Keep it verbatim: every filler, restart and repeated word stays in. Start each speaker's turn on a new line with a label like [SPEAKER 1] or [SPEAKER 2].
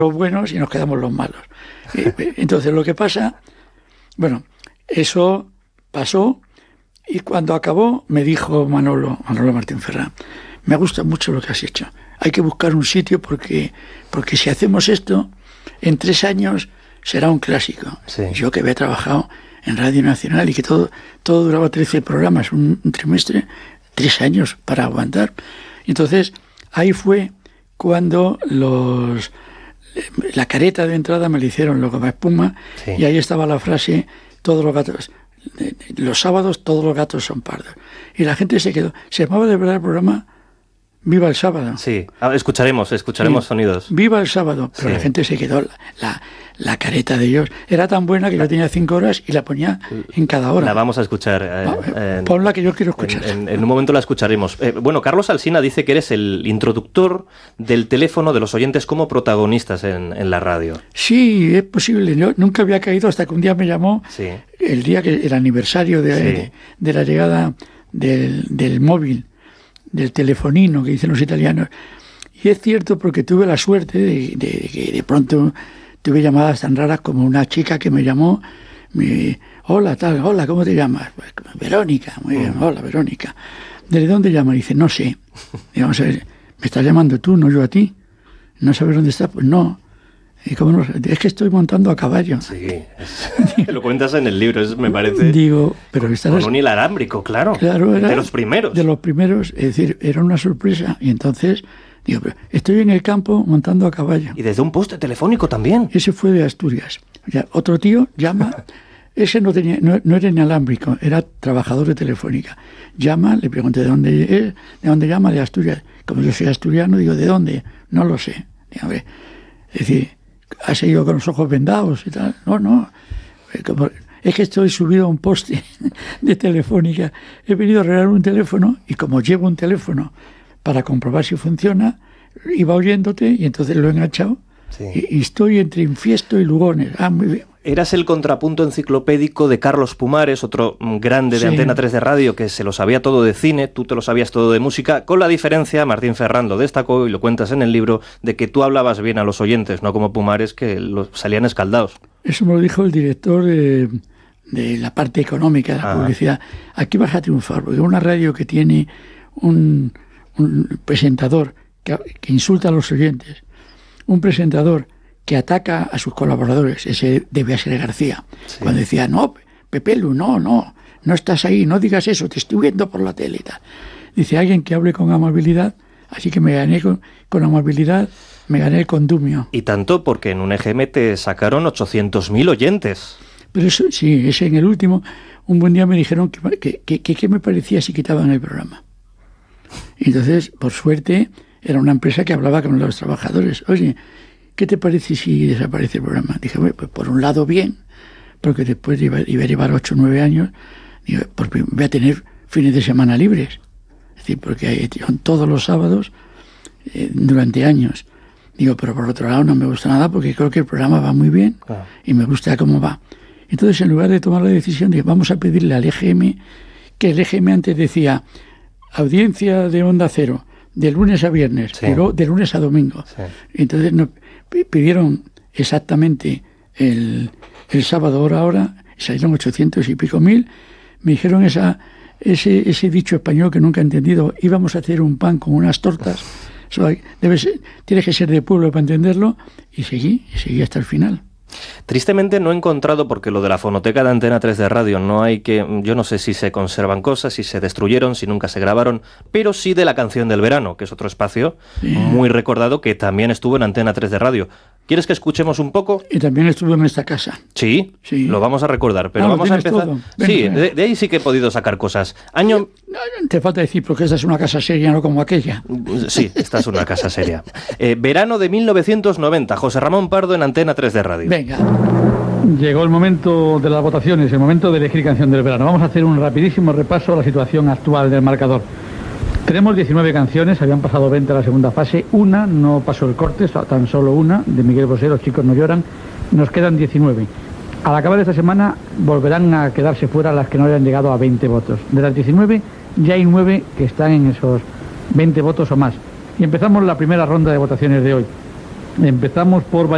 [SPEAKER 1] los buenos y nos quedamos los malos. Entonces lo que pasa, bueno, eso pasó y cuando acabó me dijo Manolo, Manolo Martín Ferrán, me gusta mucho lo que has hecho. Hay que buscar un sitio porque, porque si hacemos esto, en tres años será un clásico.
[SPEAKER 2] Sí.
[SPEAKER 1] Yo que había trabajado en Radio Nacional y que todo, todo duraba trece programas, un, un trimestre, tres años para aguantar. Entonces, ahí fue cuando los la careta de entrada me la hicieron los Goma Espuma, sí. Y ahí estaba la frase, todos los gatos, los sábados todos los gatos son pardos. Y la gente se quedó, se llamaba de verdad el programa Viva el Sábado.
[SPEAKER 2] Sí, escucharemos, escucharemos sí. Sonidos.
[SPEAKER 1] Viva el Sábado, pero sí. La gente se quedó, la, la, la careta de ellos era tan buena que yo tenía cinco horas y la ponía en cada hora.
[SPEAKER 2] La vamos a escuchar.
[SPEAKER 1] Eh, en, Ponla que yo quiero escuchar.
[SPEAKER 2] En, en, en un momento la escucharemos. Eh, bueno, Carlos Alsina dice que eres el introductor del teléfono de los oyentes como protagonistas en, en la radio.
[SPEAKER 1] Sí, es posible. Yo nunca había caído hasta que un día me llamó, sí. el día que el aniversario de, sí. de, de la llegada del, del móvil, del telefonino que dicen los italianos. Y es cierto porque tuve la suerte de, de, de que de pronto tuve llamadas tan raras como una chica que me llamó, me, hola, tal, hola, ¿cómo te llamas? Pues, Verónica, muy bien, hola, Verónica. ¿Desde dónde llamas? Dice, no sé. Y vamos a ver, ¿me estás llamando tú, no yo a ti? ¿No sabes dónde estás? Pues no. ¿Y cómo no? Es que estoy montando a caballo.
[SPEAKER 2] Sí, es, lo cuentas en el libro, es, me parece.
[SPEAKER 1] Digo, pero estás...
[SPEAKER 2] Con un inalámbrico, claro.
[SPEAKER 1] Claro, era
[SPEAKER 2] de los primeros.
[SPEAKER 1] De los primeros, es decir, era una sorpresa. Y entonces, digo, pero estoy en el campo montando a caballo.
[SPEAKER 2] Y desde un poste telefónico también.
[SPEAKER 1] Ese fue de Asturias. Ya, otro tío llama, ese no tenía, no, no era inalámbrico, era trabajador de Telefónica. Llama, le pregunté de dónde es, de dónde llama, de Asturias. Como yo soy asturiano, digo, ¿de dónde? No lo sé. Digo, es decir, ¿has ido con los ojos vendados y tal? No, no. Es que estoy subido a un poste de Telefónica. He venido a arreglar un teléfono y como llevo un teléfono para comprobar si funciona, iba oyéndote y entonces lo he enganchado. Sí. Y, y estoy entre Infiesto y Lugones. Ah, muy bien.
[SPEAKER 2] Eras el contrapunto enciclopédico de Carlos Pumares, otro grande de sí. Antena tres de radio que se lo sabía todo de cine, tú te lo sabías todo de música, con la diferencia, Martín Ferrán lo destacó y lo cuentas en el libro, de que tú hablabas bien a los oyentes, no como Pumares que los salían escaldados.
[SPEAKER 1] Eso me lo dijo el director de, de la parte económica de la ah. publicidad. Aquí vas a triunfar, porque una radio que tiene un, un presentador que, que insulta a los oyentes, un presentador que ataca a sus colaboradores, ese debía ser García, sí. Cuando decía, no, Pepelu, no, no, no estás ahí, no digas eso, te estoy viendo por la tele y tal. Dice, alguien que hable con amabilidad, así que me gané con, con amabilidad, me gané el condumio.
[SPEAKER 2] Y tanto porque en un E G M te sacaron ochocientos mil oyentes.
[SPEAKER 1] Pero eso, sí, ese en el último, un buen día me dijeron que que, que, que, que me parecía si quitaban el programa. Y entonces, por suerte, era una empresa que hablaba con los trabajadores. Oye, ¿qué te parece si desaparece el programa? Dije, bueno, pues por un lado bien, porque después iba, iba a llevar ocho o nueve años, digo, porque voy a tener fines de semana libres. Es decir, porque son todos los sábados eh, durante años. Digo, pero por otro lado no me gusta nada porque creo que el programa va muy bien claro. Y me gusta cómo va. Entonces, en lugar de tomar la decisión, dije, vamos a pedirle al E G M, que el E G M antes decía, audiencia de Onda Cero, de lunes a viernes, sí. Pero de lunes a domingo. Sí. Entonces nos pidieron exactamente el, el sábado hora a hora, salieron ochocientos y pico mil, me dijeron esa, ese, ese dicho español que nunca he entendido, íbamos a hacer un pan con unas tortas, so, debe ser, tienes que ser de pueblo para entenderlo, y seguí, y seguí hasta el final.
[SPEAKER 2] Tristemente no he encontrado, porque lo de la fonoteca de Antena tres de radio no hay que... Yo no sé si se conservan cosas, si se destruyeron, si nunca se grabaron, pero sí de la canción del verano, que es otro espacio sí. Muy recordado que también estuvo en Antena tres de radio. ¿Quieres que escuchemos un poco?
[SPEAKER 1] Y también estuvo en esta casa.
[SPEAKER 2] Sí, sí. Lo vamos a recordar, pero
[SPEAKER 1] no,
[SPEAKER 2] vamos a empezar...
[SPEAKER 1] Ven,
[SPEAKER 2] sí,
[SPEAKER 1] ven.
[SPEAKER 2] De, de ahí sí que he podido sacar cosas. Año...
[SPEAKER 1] Te falta decir, porque esta es una casa seria, no como aquella.
[SPEAKER 2] Sí, esta es una casa seria. Eh, verano de mil novecientos noventa, José Ramón Pardo en Antena tres de radio.
[SPEAKER 1] Venga.
[SPEAKER 3] Llegó el momento de las votaciones, el momento de elegir canción del verano. Vamos a hacer un rapidísimo repaso a la situación actual del marcador. Tenemos diecinueve canciones, habían pasado veinte a la segunda fase, una no pasó el corte, tan solo una, de Miguel Bosé, Los chicos no lloran, nos quedan diecinueve. Al acabar esta semana volverán a quedarse fuera las que no hayan llegado a veinte votos. De las diecinueve ya hay nueve que están en esos veinte votos o más. Y empezamos la primera ronda de votaciones de hoy. Empezamos por...